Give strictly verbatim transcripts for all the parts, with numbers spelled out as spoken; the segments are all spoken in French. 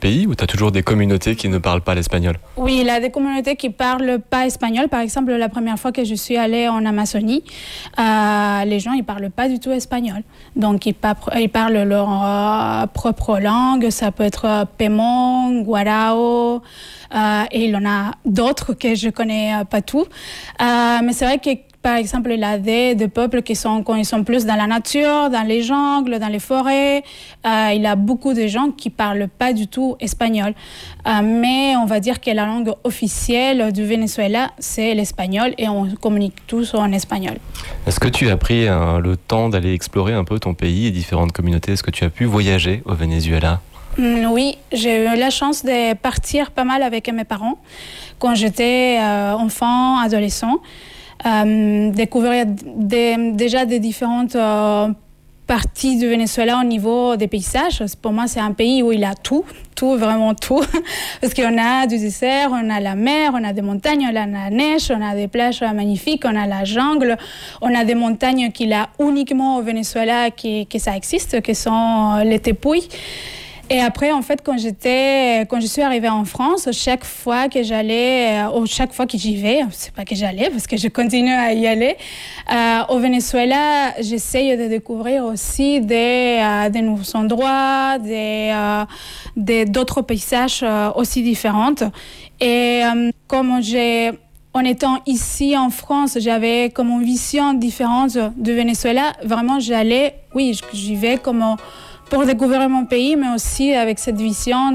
pays ou tu as toujours des communautés qui ne parlent pas l'espagnol? Oui, il y a des communautés qui ne parlent pas espagnol. Par exemple, la première fois que je suis allée en Amazonie, euh, les gens ne parlent pas du tout espagnol. Donc, ils, pa- ils parlent leur euh, propre langue. Ça peut être Pemon, Guarao, euh, et il y en a d'autres que je ne connais pas tout. Euh, mais c'est vrai que par exemple, il y a des, des peuples qui sont, quand ils sont plus dans la nature, dans les jungles, dans les forêts. Euh, il y a beaucoup de gens qui ne parlent pas du tout espagnol. Euh, mais on va dire que la langue officielle du Venezuela, c'est l'espagnol et on communique tous en espagnol. Est-ce que tu as pris hein, le temps d'aller explorer un peu ton pays et différentes communautés? Est-ce que tu as pu voyager au Venezuela? Oui, j'ai eu la chance de partir pas mal avec mes parents quand j'étais euh, enfant, adolescent. Euh, découvrir des, déjà des différentes euh, parties du Venezuela au niveau des paysages. Pour moi, c'est un pays où il y a tout, tout, vraiment tout. Parce qu'on a du désert, on a la mer, on a des montagnes, on a la neige, on a des plages magnifiques, on a la jungle, on a des montagnes qu'il y a uniquement au Venezuela qui, que ça existe, qui sont les tepuis. Et après, en fait, quand j'étais, quand je suis arrivée en France, chaque fois que j'allais, euh, ou chaque fois que j'y vais, c'est pas que j'allais, parce que je continue à y aller, euh, au Venezuela, j'essaye de découvrir aussi des, euh, des nouveaux endroits, des, euh, des, d'autres paysages euh, aussi différents. Et euh, comme j'ai... En étant ici en France, j'avais comme une vision différente du Venezuela. Vraiment, j'allais, oui, j'y vais comme pour découvrir mon pays, mais aussi avec cette vision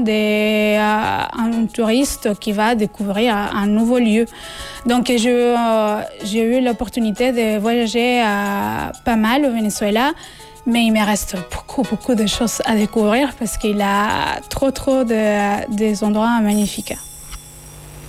d'un euh, touriste qui va découvrir un nouveau lieu. Donc, je, euh, j'ai eu l'opportunité de voyager euh, pas mal au Venezuela, mais il me reste beaucoup, beaucoup de choses à découvrir parce qu'il y a trop, trop de, des endroits magnifiques.